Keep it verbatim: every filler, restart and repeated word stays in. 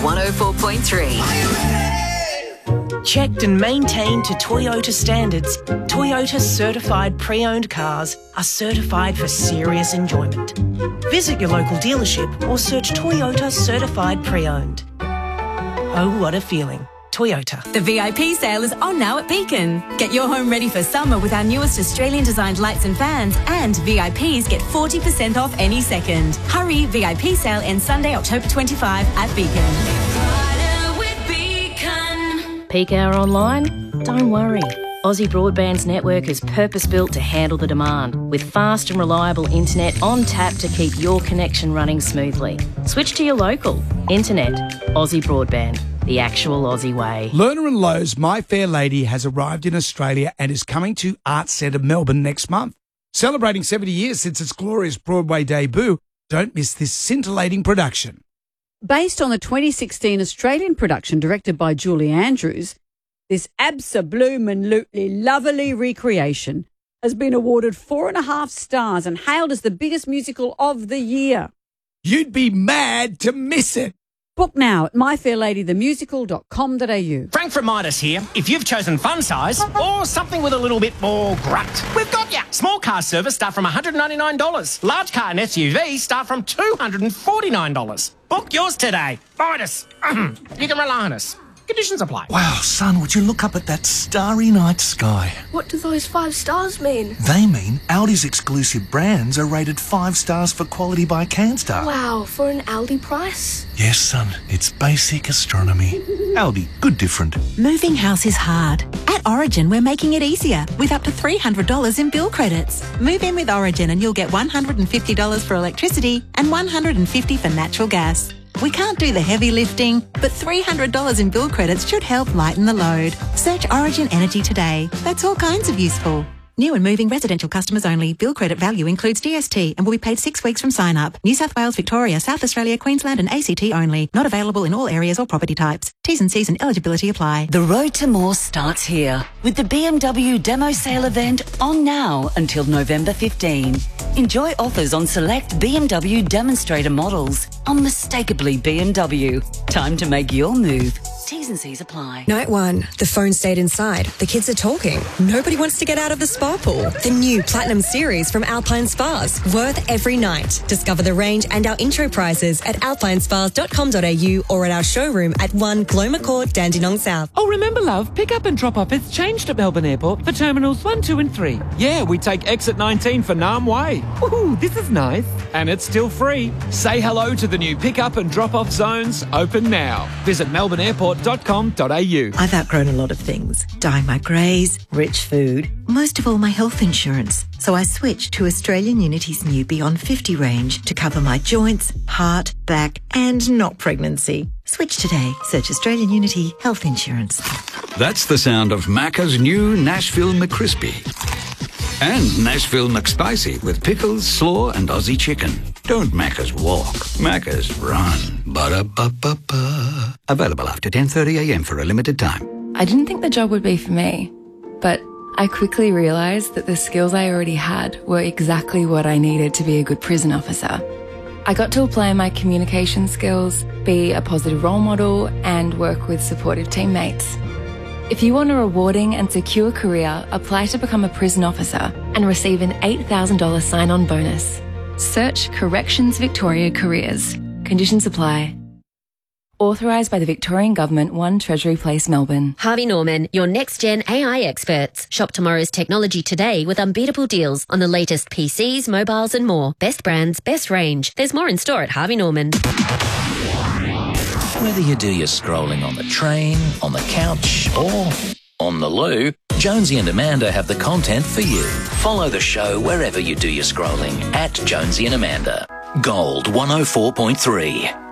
one oh four point three. Checked and maintained to Toyota standards, Toyota certified pre-owned cars are certified for serious enjoyment. Visit your local dealership or search Toyota certified pre-owned. Oh, what a feeling. Toyota. The V I P sale is on now at Beacon. Get your home ready for summer with our newest Australian-designed lights and fans, and V I Ps get forty percent off any second. Hurry, V I P sale ends Sunday, October twenty-fifth at Beacon. Peak hour online? Don't worry. Aussie Broadband's network is purpose-built to handle the demand, with fast and reliable internet on tap to keep your connection running smoothly. Switch to your local. Internet. Aussie Broadband. The actual Aussie way. Lerner and Lowe's My Fair Lady has arrived in Australia and is coming to Arts Centre Melbourne next month. Celebrating seventy years since its glorious Broadway debut, don't miss this scintillating production. Based on the twenty sixteen Australian production directed by Julie Andrews, this abso-bloomin'-lutely lovely recreation has been awarded four and a half stars and hailed as the biggest musical of the year. You'd be mad to miss it. Book now at my fair lady the musical dot com dot a u. Frank from Midas here. If you've chosen fun size or something with a little bit more grunt, we've got ya. Small car service start from one hundred ninety-nine dollars. Large car and S U V start from two hundred forty-nine dollars. Book yours today. Midas. You can rely on us. Conditions apply. Wow, son, would you look up at that starry night sky? What do those five stars mean? They mean Audi's exclusive brands are rated five stars for quality by CanStar. Wow, for an Audi price? Yes, son, it's basic astronomy. Audi, good different. Moving house is hard. At Origin, we're making it easier with up to three hundred dollars in bill credits. Move in with Origin and you'll get one hundred fifty dollars for electricity and one hundred fifty dollars for natural gas. We can't do the heavy lifting, but three hundred dollars in bill credits should help lighten the load. Search Origin Energy today. That's all kinds of useful. New and moving residential customers only. Bill credit value includes D S T and will be paid six weeks from sign up. New South Wales, Victoria, South Australia, Queensland and A C T only. Not available in all areas or property types. T's and C's and eligibility apply. The road to more starts here with the B M W demo sale event on now until November fifteenth. Enjoy offers on select B M W demonstrator models. Unmistakably B M W. Time to make your move. T's and C's apply. Night one. The phone stayed inside. The kids are talking. Nobody wants to get out of the spa pool. The new Platinum Series from Alpine Spas. Worth every night. Discover the range and our intro prices at alpine spas dot com dot a u or at our showroom at one Gloma Court, Dandenong South. Oh, remember, love, pick up and drop off has changed at Melbourne Airport for Terminals one, two and three. Yeah, we take exit nineteen for Nam Way. Ooh, this is nice. And it's still free. Say hello to the new pick up and drop off zones. Open now. Visit melbourne airport dot com dot a u. I've outgrown a lot of things. Dyeing my greys, rich food, most of all my health insurance. So I switched to Australian Unity's new Beyond fifty range to cover my joints, heart, back and not pregnancy. Switch today. Search Australian Unity Health Insurance. That's the sound of Macca's new Nashville McCrispy. And Nashville McSpicy with pickles, slaw and Aussie chicken. Don't Macca's walk, Macca's run. Ba-da-ba-ba-ba. Available after ten thirty a m for a limited time. I didn't think the job would be for me, but I quickly realised that the skills I already had were exactly what I needed to be a good prison officer. I got to apply my communication skills, be a positive role model and work with supportive teammates. If you want a rewarding and secure career, apply to become a prison officer and receive an eight thousand dollars sign-on bonus. Search Corrections Victoria Careers. Conditions apply. Authorised by the Victorian Government, one Treasury Place, Melbourne. Harvey Norman, your next-gen A I experts. Shop tomorrow's technology today with unbeatable deals on the latest P Cs, mobiles and more. Best brands, best range. There's more in store at Harvey Norman. Whether you do your scrolling on the train, on the couch or on the loo, Jonesy and Amanda have the content for you. Follow the show wherever you do your scrolling at Jonesy and Amanda. Gold one oh four point three.